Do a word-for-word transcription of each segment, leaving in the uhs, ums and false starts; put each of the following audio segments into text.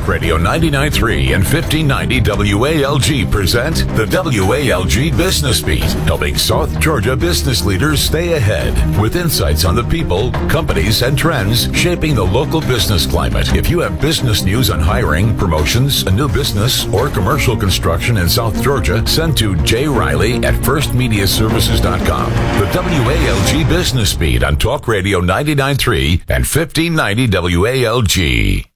Talk Radio ninety-nine point three and fifteen ninety W A L G present the W A L G Business Beat, helping South Georgia business leaders stay ahead with insights on the people, companies, and trends shaping the local business climate. If you have business news on hiring, promotions, a new business, or commercial construction in South Georgia, send to Jay Riley at first media services dot com. The W A L G Business Beat on Talk Radio ninety-nine point three and fifteen ninety W A L G.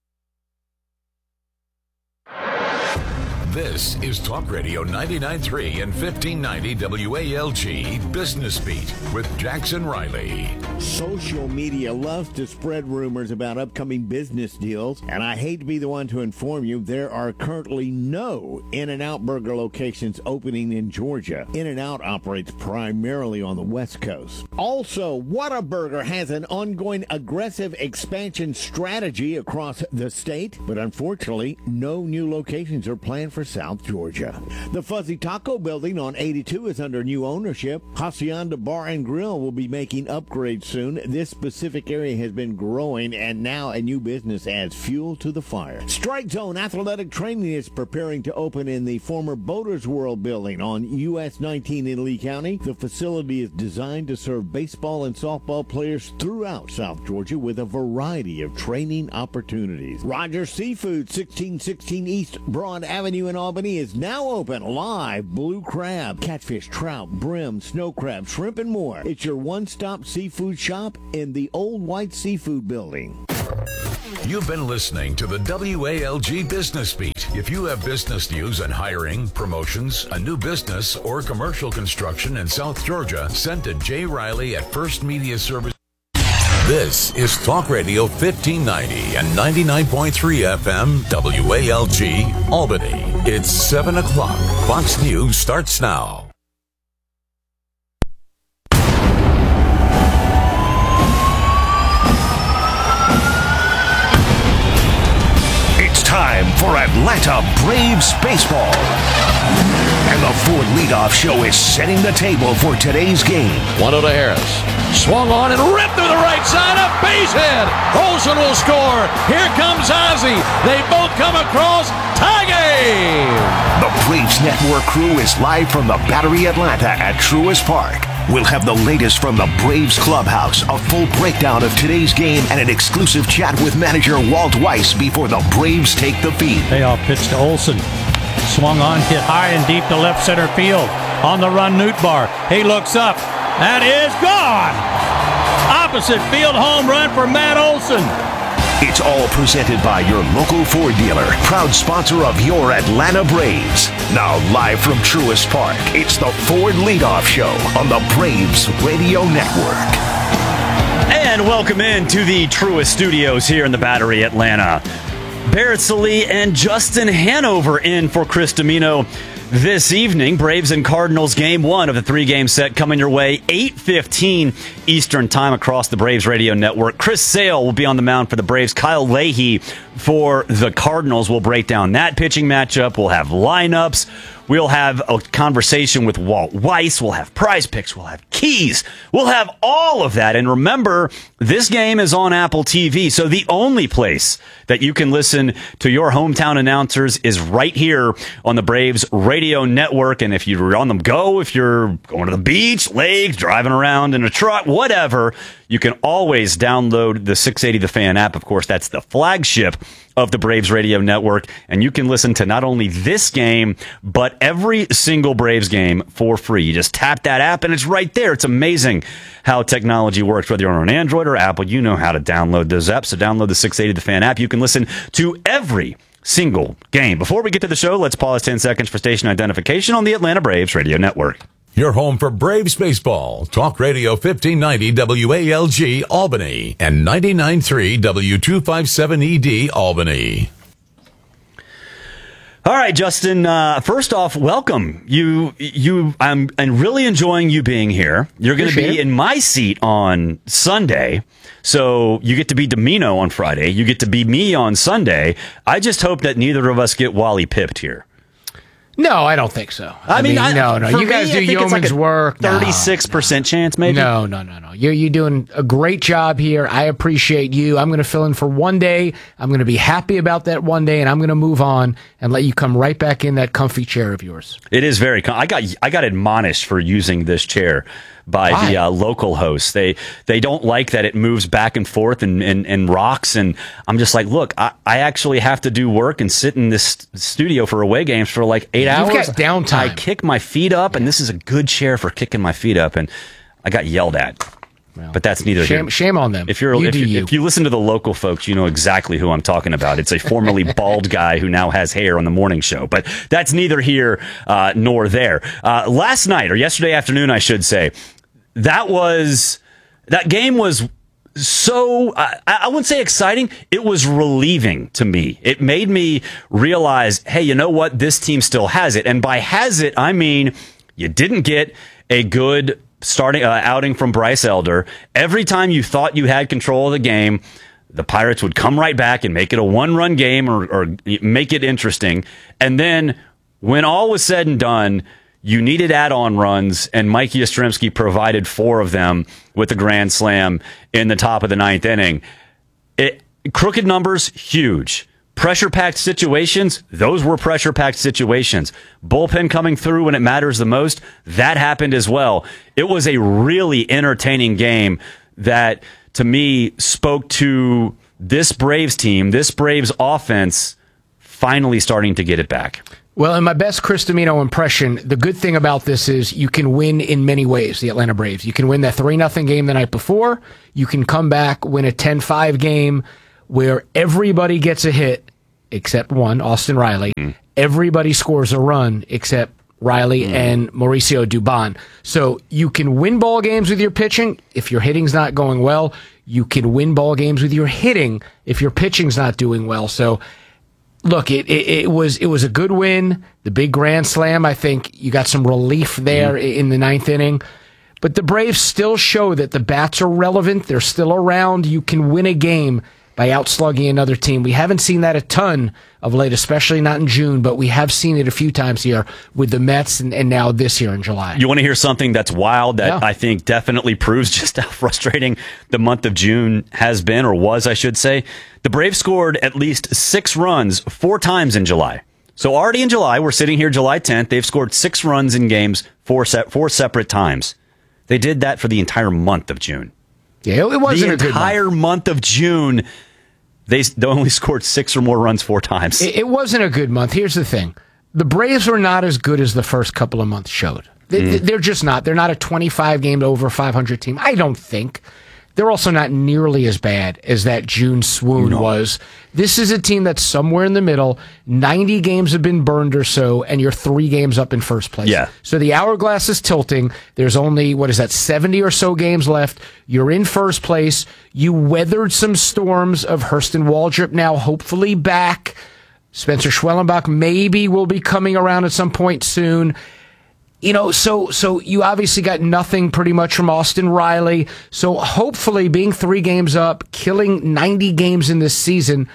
This is Talk Radio ninety-nine point three and fifteen ninety W A L G Business Beat with Jackson Riley. Social media loves to spread rumors about upcoming business deals, and I hate to be the one to inform you, there are currently no In-N-Out Burger locations opening in Georgia. In-N-Out operates primarily on the West Coast. Also, Whataburger has an ongoing aggressive expansion strategy across the state, but unfortunately, no new locations are planned for South Georgia. The Fuzzy Taco building on eighty-two is under new ownership. Hacienda Bar and Grill will be making upgrades soon. This specific area has been growing, and now a new business adds fuel to the fire. Strike Zone Athletic Training is preparing to open in the former Boaters World building on U S nineteen in Lee County. The facility is designed to serve baseball and softball players throughout South Georgia with a variety of training opportunities. Rogers Seafood, sixteen sixteen East Broad Avenue in Albany, is now open. Live blue crab, catfish, trout, brim, snow crab, shrimp, and more. It's your one-stop seafood shop in the Old White Seafood Building. You've been listening to the W A L G Business Beat. If you have business news on hiring, promotions, a new business, or commercial construction in South Georgia, send to Jay Riley at First Media Service. This is Talk Radio fifteen ninety and ninety-nine point three F M W A L G Albany. It's seven o'clock. Fox News starts now. It's time for Atlanta Braves baseball. And the Ford Leadoff Show is setting the table for today's game. one oh to Harris. Swung on and ripped through the right side, a base hit. Olsen will score. Here comes Ozzie. They both come across. Tie game. The Braves Network crew is live from the Battery Atlanta at Truist Park. We'll have the latest from the Braves clubhouse, a full breakdown of today's game, and an exclusive chat with manager Walt Weiss before the Braves take the field. Payoff pitch to Olsen. Swung on, hit high and deep to left center field. On the run, Nootbaar. He looks up. That is gone. Opposite field home run for Matt Olson. It's all presented by your local Ford dealer, proud sponsor of your Atlanta Braves. Now live from Truist Park, it's the Ford Leadoff Show on the Braves Radio Network. And welcome in to the Truist Studios here in the Battery Atlanta. Barrett Sallee and Justin Hanover in for Chris Domino this evening. Braves and Cardinals game one of the three-game set coming your way, eight fifteen Eastern time across the Braves Radio Network. Chris Sale will be on the mound for the Braves. Kyle Leahy for the Cardinals. We'll break down that pitching matchup. We'll have lineups. We'll have a conversation with Walt Weiss. We'll have prize picks. We'll have keys. We'll have all of that. And remember, this game is on Apple T V. So the only place that you can listen to your hometown announcers is right here on the Braves Radio Network. And if you're on the go, if you're going to the beach, lake, driving around in a truck, whatever, you can always download the six eighty The Fan app. Of course, that's the flagship of the Braves Radio Network, and you can listen to not only this game, but every single Braves game for free. You just tap that app, and it's right there. It's amazing how technology works. Whether you're on Android or Apple, you know how to download those apps, so download the six eighty The Fan app. You can listen to every single game. Before we get to the show, let's pause ten seconds for station identification on the Atlanta Braves Radio Network. Your home for Braves baseball. Talk Radio fifteen ninety W A L G Albany and ninety-nine point three W two fifty-seven E D Albany. All right, Justin. Uh, first off, welcome. You, you. I'm, I'm really enjoying you being here. You're going to be in my seat on Sunday, so you get to be Domino on Friday. You get to be me on Sunday. I just hope that neither of us get Wally pipped here. No, I don't think so. I, I mean, mean I, no, no. You me, guys do yeoman's like work. thirty-six percent no, chance, maybe? No, no, no, no. You're, you're doing a great job here. I appreciate you. I'm going to fill in for one day. I'm going to be happy about that one day, and I'm going to move on and let you come right back in that comfy chair of yours. It is very com- I got I got admonished for using this chair by Why? the uh, local hosts. They they don't like that it moves back and forth and, and, and rocks. And I'm just like, look, I, I actually have to do work and sit in this studio for away games for like eight You've hours. got downtime. I kick my feet up, and this is a good chair for kicking my feet up. And I got yelled at. Well, but that's neither shame, here. shame on them. If you're you if, do you, you. if you listen to the local folks, you know exactly who I'm talking about. It's a formerly bald guy who now has hair on the morning show. But that's neither here uh, nor there. Uh, last night, or yesterday afternoon, I should say, that was that game was so I, I wouldn't say exciting. It was relieving to me. It made me realize, hey, you know what? This team still has it. And by has it, I mean you didn't get a good starting uh, outing from Bryce Elder. Every time you thought you had control of the game, the Pirates would come right back and make it a one-run game or, or make it interesting. And then when all was said and done, you needed add-on runs, and Mikey Yastrzemski provided four of them with a grand slam in the top of the ninth inning. It, crooked numbers, huge. Pressure-packed situations, those were pressure-packed situations. Bullpen coming through when it matters the most, that happened as well. It was a really entertaining game that, to me, spoke to this Braves team, this Braves offense, finally starting to get it back. Well, in my best Chris Domino impression, the good thing about this is you can win in many ways, the Atlanta Braves. You can win that three nothing game the night before. You can come back, win a ten five game where everybody gets a hit except one, Austin Riley. Mm. Everybody scores a run except Riley mm. and Mauricio Dubon. So you can win ball games with your pitching if your hitting's not going well. You can win ball games with your hitting if your pitching's not doing well. So look, it, it, it was it was a good win. The big grand slam, I think you got some relief there mm. in the ninth inning. But the Braves still show that the bats are relevant. They're still around. You can win a game by outslugging another team. We haven't seen that a ton of late, especially not in June, but we have seen it a few times here with the Mets and, and now this year in July. You want to hear something that's wild that Yeah. I think definitely proves just how frustrating the month of June has been, or was, I should say. The Braves scored at least six runs four times in July. So already in July, we're sitting here July tenth, they've scored six runs in games four, se- four separate times. They did that for the entire month of June. Yeah, it wasn't the a good entire month. month of June. They only scored six or more runs four times. It, it wasn't a good month. Here's the thing. The Braves were not as good as the first couple of months showed. They, Mm. They're just not. They're not a twenty-five game to over five hundred team. I don't think. They're also not nearly as bad as that June swoon No. was. This is a team that's somewhere in the middle. ninety games have been burned or so, and you're three games up in first place. Yeah. So the hourglass is tilting. There's only, what is that, seventy or so games left. You're in first place. You weathered some storms of Hurston Waldrop now hopefully back. Spencer Schwellenbach maybe will be coming around at some point soon. You know, so so you obviously got nothing pretty much from Austin Riley. So hopefully being three games up, killing ninety games in this season,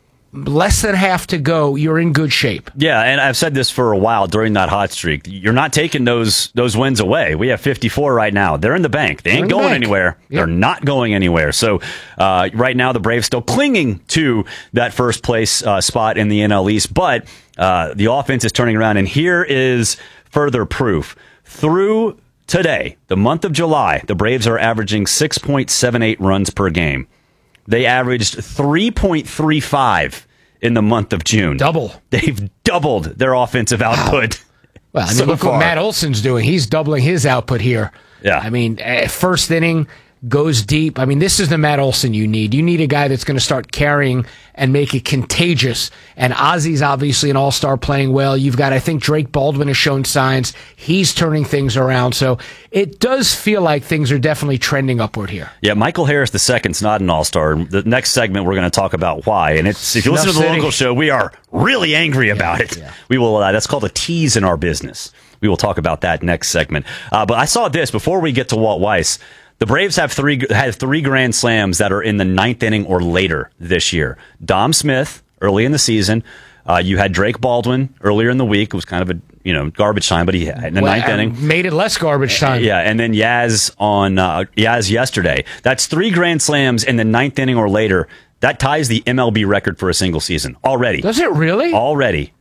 less than half to go, you're in good shape. Yeah, and I've said this for a while during that hot streak. You're not taking those those wins away. We have fifty-four right now. They're in the bank. They ain't They're in the going bank. anywhere. Yep. They're not going anywhere. So uh, right now, the Braves still clinging to that first place uh, spot in the N L East. But uh, the offense is turning around, and here is further proof. Through today, the month of July, the Braves are averaging six point seven eight runs per game. They averaged three point three five in the month of June. Double. They've doubled their offensive output. Well, I mean, so look far. what Matt Olson's doing. He's doubling his output here. Yeah. I mean, eh, first inning, goes deep. I mean, this is the Matt Olson you need. You need a guy that's going to start carrying and make it contagious. And Ozzy's obviously an all-star playing well. You've got, I think, Drake Baldwin has shown signs. He's turning things around. So it does feel like things are definitely trending upward here. Yeah, Michael Harris the second's not an all-star. The next segment, we're going to talk about why. And it's if you listen to the Snuff City. local show, we are really angry about Yeah, it. yeah. We will. Uh, that's called a tease in our business. We will talk about that next segment. Uh, but I saw this before we get to Walt Weiss. The Braves have three had three grand slams that are in the ninth inning or later this year. Dom Smith early in the season. Uh, you had Drake Baldwin earlier in the week. It was kind of a you know, garbage time, but he in the well, ninth inning made it less garbage time. Yeah, and then Yaz on uh, Yaz yesterday. That's three grand slams in the ninth inning or later. That ties the M L B record for a single season already. Does it really? Already.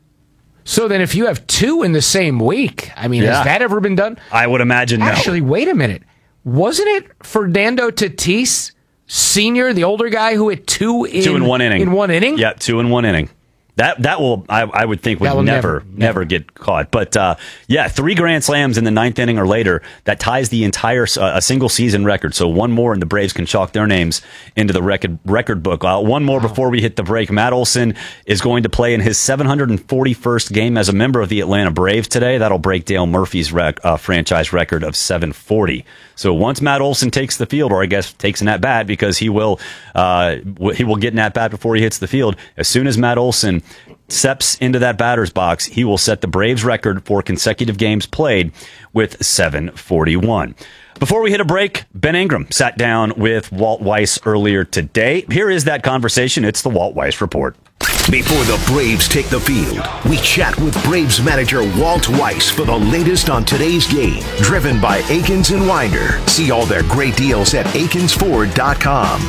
So then, if you have two in the same week, I mean, yeah. has that ever been done? I would imagine no. Actually, wait a minute. Wasn't it Fernando Tatis Senior, the older guy who hit two in, two in one inning? In one inning? Yeah, two in one inning. That that will I, I would think would never, never never never get caught. But uh, yeah, three grand slams in the ninth inning or later, that ties the entire uh, a single season record. So one more, and the Braves can chalk their names into the record record book. Uh, one more wow. before we hit the break. Matt Olson is going to play in his seven hundred forty-first game as a member of the Atlanta Braves today. That'll break Dale Murphy's rec, uh, franchise record of seven forty. So once Matt Olson takes the field, or I guess takes an at bat, because he will uh, he will get an at bat before he hits the field. As soon as Matt Olson steps into that batter's box, he will set the Braves record for consecutive games played with seven forty-one. Before we hit a break, Ben Ingram sat down with Walt Weiss earlier today. Here is that conversation. It's the Walt Weiss Report. Before the Braves take the field, we chat with Braves manager Walt Weiss for the latest on today's game. Driven by Akins and Winder. See all their great deals at akins ford dot com.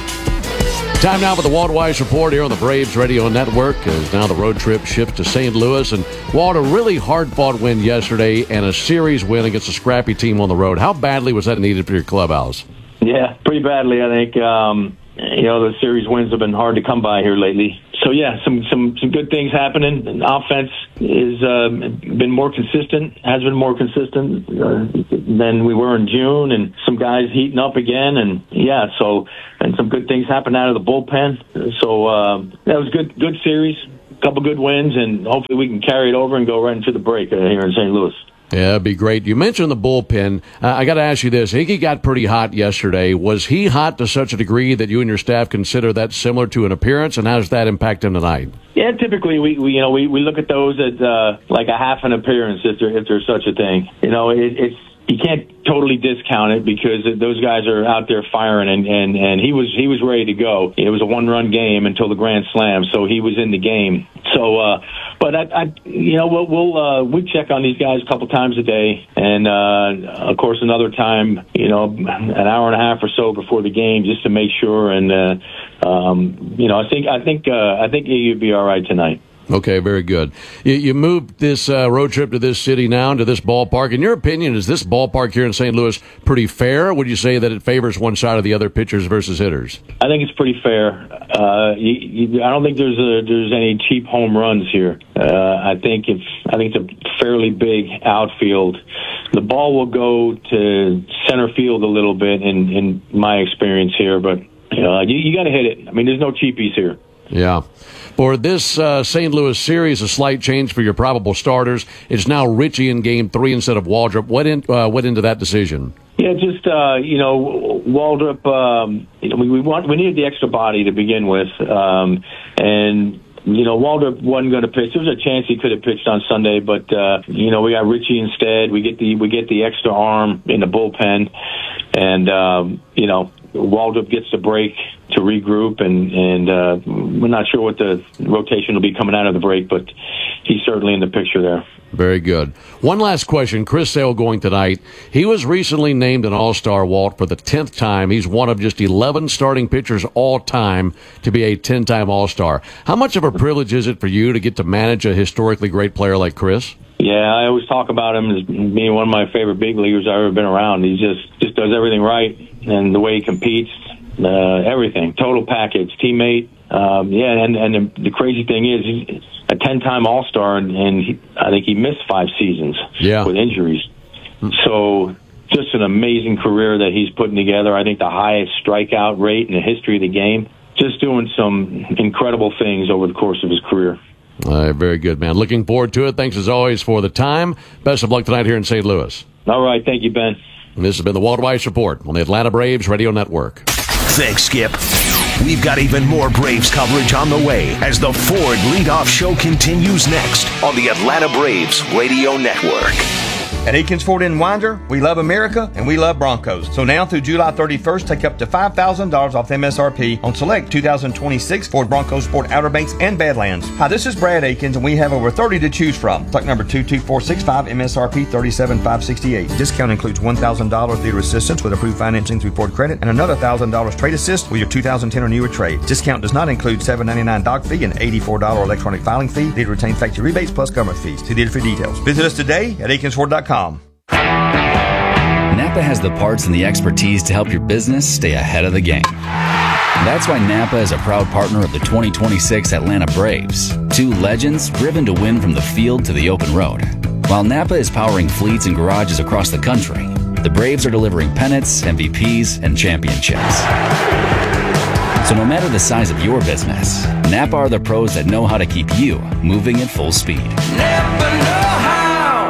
Time now for the Walt Weiss Report here on the Braves Radio Network, as now the road trip shifts to Saint Louis. And Walt, a really hard-fought win yesterday and a series win against a scrappy team on the road. How badly was that needed for your clubhouse? Yeah, pretty badly, I think. Um, you know, the series wins have been hard to come by here lately. So, yeah, some some, some good things happening. And offense has uh, been more consistent, has been more consistent uh, than we were in June. And some guys heating up again. And, yeah, so and some good things happened out of the bullpen. So uh, that was good good series, a couple good wins, and hopefully we can carry it over and go right into the break uh, here in Saint Louis. Yeah, it'd be great. You mentioned the bullpen. Uh, I got to ask you this. Iggy got pretty hot yesterday. Was he hot to such a degree that you and your staff consider that similar to an appearance, and how does that impact him tonight? Yeah, typically we, we you know we, we look at those as uh, like a half an appearance if there if there's such a thing. You know, it, it's you can't totally discount it because those guys are out there firing, and, and, and he was he was ready to go. It was a one-run game until the grand slam, so he was in the game. So, uh, but I, I, you know, we'll we'll uh, we check on these guys a couple times a day, and uh, of course another time, you know, an hour and a half or so before the game, just to make sure. And uh, um, you know, I think I think uh, I think you'd be all right tonight. Okay, very good. You, you moved this uh, road trip to this city now, to this ballpark. In your opinion, is this ballpark here in Saint Louis pretty fair? Or would you say that it favors one side or the other, pitchers versus hitters? I think it's pretty fair. Uh, you, you, I don't think there's a, there's any cheap home runs here. Uh, I think it's I think it's a fairly big outfield. The ball will go to center field a little bit in, in my experience here, but uh, you, you got to hit it. I mean, there's no cheapies here. Yeah. For this uh, Saint Louis series, a slight change for your probable starters. It's now Richie in game three instead of Waldrop. What in, uh, went into that decision? Yeah, just uh, you know, Waldrop. Um, you know, we, we want we needed the extra body to begin with, um, and you know, Waldrop wasn't going to pitch. There was a chance he could have pitched on Sunday, but uh, you know, we got Richie instead. We get the we get the extra arm in the bullpen, and um, you know, Waldrop gets the break to regroup, and and uh, we're not sure what the rotation will be coming out of the break, but he's certainly in the picture there. Very good. One last question. Chris Sale going tonight. He was recently named an All-Star, Walt, for the tenth time. He's one of just eleven starting pitchers all time to be a ten-time All-Star. How much of a privilege is it for you to get to manage a historically great player like Chris? Yeah, I always talk about him as being one of my favorite big leaguers I've ever been around. He just, just does everything right, and the way he competes, uh, everything, total package, teammate. Um, yeah, and, and the, the crazy thing is he's a ten-time All-Star, and, and he, I think he missed five seasons yeah. with injuries. So just an amazing career that he's putting together. I think the highest strikeout rate in the history of the game. Just doing some incredible things over the course of his career. All right, very good, man. Looking forward to it. Thanks, as always, for the time. Best of luck tonight here in Saint Louis. All right. Thank you, Ben. And this has been the Walt Weiss Report on the Atlanta Braves Radio Network. Thanks, Skip. We've got even more Braves coverage on the way as the Ford Leadoff Show continues next on the Atlanta Braves Radio Network. At Aikens Ford in Winder, we love America and we love Broncos. So now through July thirty-first, take up to five thousand dollars off M S R P on select two thousand twenty-six Ford Bronco Sport Outer Banks and Badlands. Hi, this is Brad Aikens, and we have over thirty to choose from. Stock number two two four six five, M S R P thirty-seven thousand five hundred sixty-eight. Discount includes one thousand dollars theater assistance with approved financing through Ford Credit and another one thousand dollars trade assist with your two thousand ten or newer trade. Discount does not include seven ninety-nine doc fee and eighty-four dollars electronic filing fee. They retain factory rebates plus government fees. See dealer for details. Visit us today at Aikens Ford dot com. Napa has the parts and the expertise to help your business stay ahead of the game. That's why Napa is a proud partner of the twenty twenty-six Atlanta Braves, two legends driven to win from the field to the open road. While Napa is powering fleets and garages across the country, the Braves are delivering pennants, M V Ps, and championships. So no matter the size of your business, Napa are the pros that know how to keep you moving at full speed. Napa know how.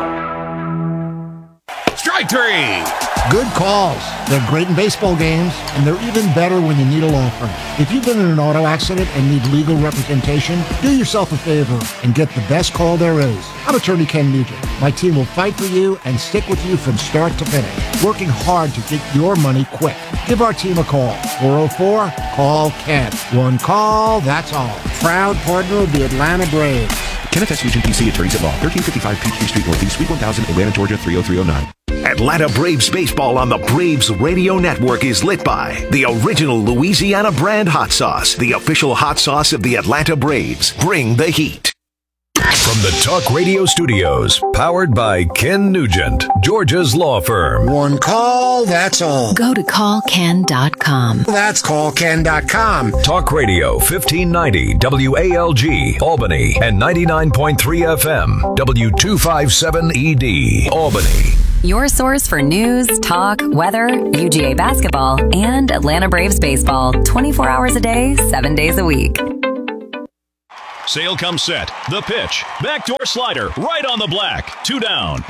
Strike three. Good calls. They're great in baseball games, and they're even better when you need a law firm. If you've been in an auto accident and need legal representation, do yourself a favor and get the best call there is. I'm attorney Ken Nugent. My team will fight for you and stick with you from start to finish, working hard to get your money quick. Give our team a call. four oh four, call Ken. One call, that's all. Proud partner of the Atlanta Braves. Kenneth S. Nugent, P C, Attorneys at Law, thirteen fifty-five Peachtree Street Northeast, Suite one thousand, Atlanta, Georgia, three oh three oh nine. Atlanta Braves baseball on the Braves Radio Network is lit by the original Louisiana brand hot sauce, the official hot sauce of the Atlanta Braves. Bring the heat. From the Talk Radio Studios, powered by Ken Nugent, Georgia's law firm. One call, that's all. Go to call ken dot com. That's call ken dot com. Talk Radio fifteen ninety W A L G, Albany, and ninety-nine point three F M, W two fifty-seven E D, Albany. Your source for news, talk, weather, U G A basketball, and Atlanta Braves baseball. twenty-four hours a day, seven days a week. Sale comes set. The pitch. Backdoor slider. Right on the black. Two down.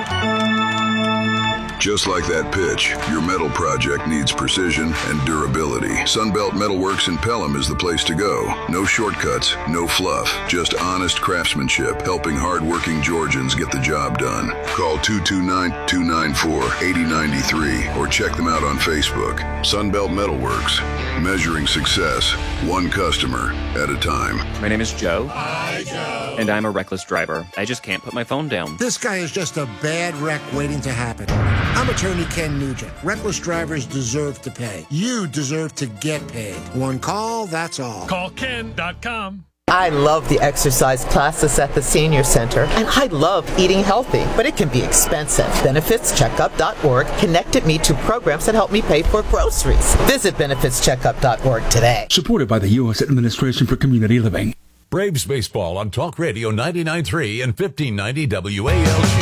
Just like that pitch, your metal project needs precision and durability. Sunbelt Metalworks in Pelham is the place to go. No shortcuts, no fluff, just honest craftsmanship, helping hard-working Georgians get the job done. Call two two nine, two nine four, eight oh nine three or check them out on Facebook. Sunbelt Metalworks, measuring success, one customer at a time. My name is Joe. Hi, Joe. And I'm a reckless driver. I just can't put my phone down. This guy is just a bad wreck waiting to happen. I'm attorney Ken Nugent. Reckless drivers deserve to pay. You deserve to get paid. One call, that's all. Call ken dot com. I love the exercise classes at the Senior Center, and I love eating healthy, but it can be expensive. benefits checkup dot org connected me to programs that help me pay for groceries. Visit benefits checkup dot org today. Supported by the U S Administration for Community Living. Braves baseball on Talk Radio ninety-nine point three and fifteen ninety W A L G.